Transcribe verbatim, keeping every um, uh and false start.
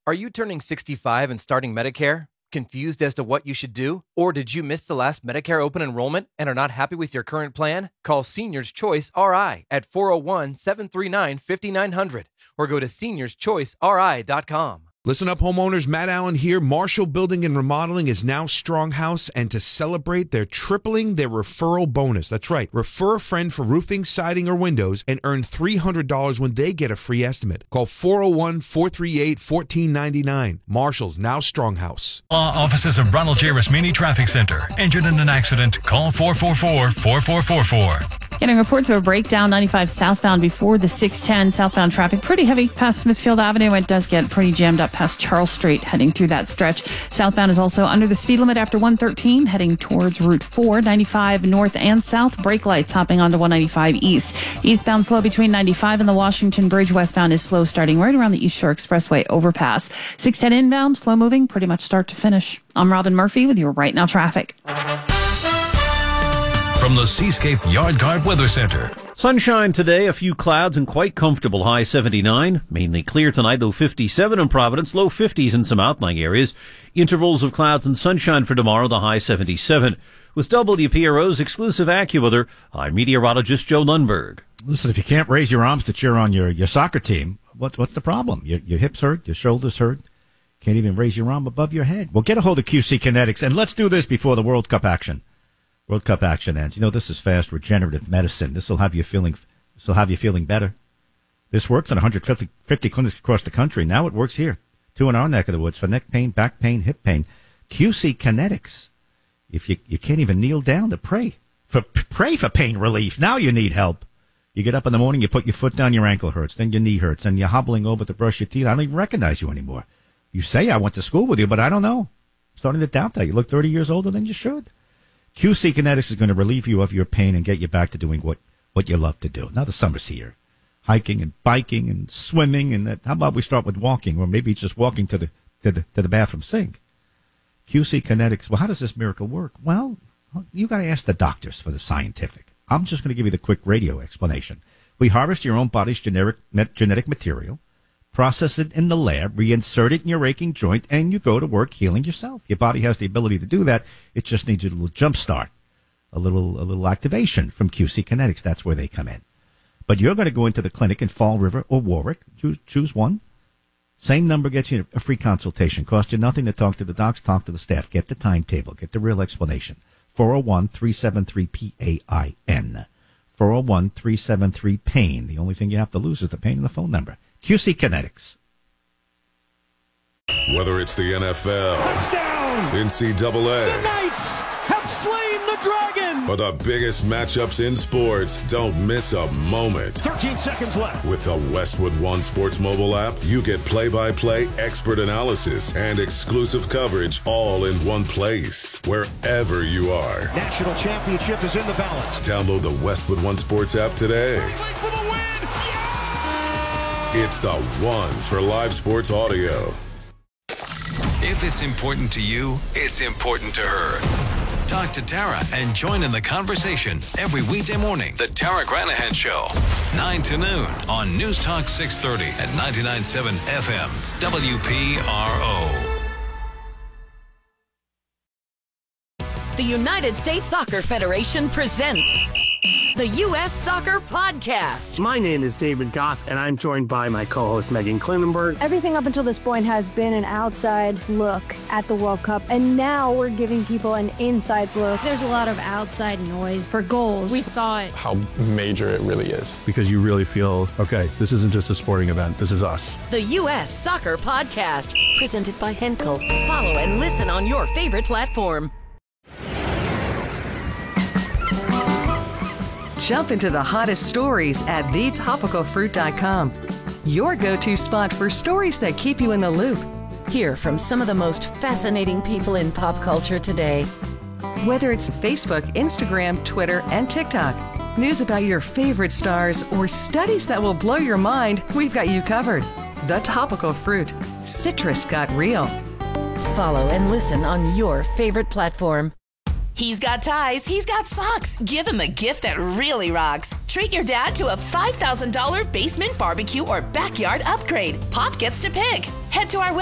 Are you turning sixty-five and starting Medicare? Confused as to what you should do? Or did you miss the last Medicare open enrollment and are not happy with your current plan? Call Seniors Choice R I at four oh one, seven three nine, five nine zero zero or go to seniors choice r i dot com. Listen up, homeowners. Matt Allen here. Marshall Building and Remodeling is now Stronghouse, and to celebrate, they're tripling their referral bonus. That's right. Refer a friend for roofing, siding, or windows and earn three hundred dollars when they get a free estimate. Call four oh one, four three eight, one four nine nine. Marshall's now Stronghouse. Law offices of Ronald J. Rasmini Traffic Center. Injured in an accident? Call four four four, four four four four. Getting reports of a breakdown ninety-five southbound before the six ten. Southbound traffic pretty heavy past Smithfield Avenue. It does get pretty jammed up past Charles Street heading through that stretch. Southbound is also under the speed limit after one thirteen heading towards Route four. ninety-five north and south. Brake lights hopping onto one ninety-five east. Eastbound slow between ninety-five and the Washington Bridge. Westbound is slow starting right around the East Shore Expressway overpass. six ten inbound, slow moving pretty much start to finish. I'm Robin Murphy with your Right Now traffic. From the Seascape Yard Guard Weather Center. Sunshine today, a few clouds and quite comfortable, high seventy-nine. Mainly clear tonight, low fifty-seven in Providence, low fifties in some outlying areas. Intervals of clouds and sunshine for tomorrow, the high seventy-seven. With W P R O's exclusive AccuWeather, I'm meteorologist Joe Lundberg. Listen, if you can't raise your arms to cheer on your, your soccer team, what, what's the problem? Your, your hips hurt, your shoulders hurt. Can't even raise your arm above your head. Well, get a hold of Q C Kinetics, and let's do this before the World Cup action. World Cup action ends. You know, this is fast regenerative medicine. This will have you feeling, this will have you feeling better. This works in one hundred fifty clinics across the country. Now it works here. Two in our neck of the woods for neck pain, back pain, hip pain. Q C Kinetics. If you, you can't even kneel down to pray for, pray for pain relief. Now you need help. You get up in the morning, you put your foot down, your ankle hurts, then your knee hurts, and you're hobbling over to brush your teeth. I don't even recognize you anymore. You say I went to school with you, but I don't know. I'm starting to doubt that. You look thirty years older than you should. Q C Kinetics is going to relieve you of your pain and get you back to doing what, what you love to do. Now the summer's here. Hiking and biking and swimming. And that, how about we start with walking, or maybe just walking to the, to the, to the bathroom sink. Q C Kinetics. Well, how does this miracle work? Well, you got to ask the doctors for the scientific. I'm just going to give you the quick radio explanation. We harvest your own body's generic, genetic material, process it in the lab, reinsert it in your aching joint, and you go to work healing yourself. Your body has the ability to do that. It just needs a little jump start, a little, a little activation from Q C Kinetics. That's where they come in. But you're going to go into the clinic in Fall River or Warwick. Choose, choose one. Same number gets you a free consultation. Cost you nothing to talk to the docs, talk to the staff. Get the timetable. Get the real explanation. four oh one, three seven three, P A I N. four oh one, three seven three, PAIN. The only thing you have to lose is the pain and the phone number. Q C Kinetics. Whether it's the N F L, touchdown, N C double A, the Knights have slain the dragon, or the biggest matchups in sports, don't miss a moment. thirteen seconds left. With the Westwood One Sports mobile app, you get play-by-play, expert analysis, and exclusive coverage all in one place, wherever you are. National championship is in the balance. Download the Westwood One Sports app today. For the win. It's the one for live sports audio. If it's important to you, it's important to her. Talk to Tara and join in the conversation every weekday morning. The Tara Granahan Show, nine to noon on News Talk six thirty at ninety-nine point seven F M, W P R O. The United States Soccer Federation presents the U S Soccer Podcast. My name is David Goss, and I'm joined by my co-host Megan Klinenberg. Everything up until this point has been an outside look at the World Cup, and now we're giving people an inside look. There's a lot of outside noise for goals. We thought how major it really is. Because you really feel, okay, this isn't just a sporting event, this is us. The U S Soccer Podcast, presented by Henkel. Follow and listen on your favorite platform. Jump into the hottest stories at the topical fruit dot com. Your go-to spot for stories that keep you in the loop. Hear from some of the most fascinating people in pop culture today. Whether it's Facebook, Instagram, Twitter, and TikTok, news about your favorite stars, or studies that will blow your mind, we've got you covered. The Topical Fruit. Citrus got real. Follow and listen on your favorite platform. He's got ties, he's got socks. Give him a gift that really rocks. Treat your dad to a five thousand dollars basement barbecue or backyard upgrade. Pop gets to pick. Head to our